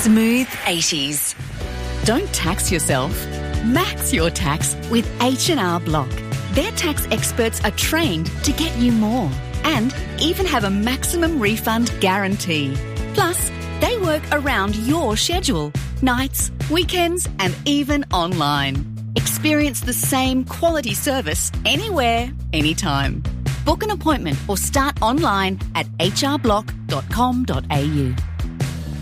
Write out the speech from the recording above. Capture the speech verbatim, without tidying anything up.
Smooth eighties. Don't tax yourself. Max your tax with H and R Block. Their tax experts are trained to get you more and even have a maximum refund guarantee. Plus, they work around your schedule, nights, weekends, and even online. Experience the same quality service anywhere, anytime. Book an appointment or start online at h r block dot com dot a u.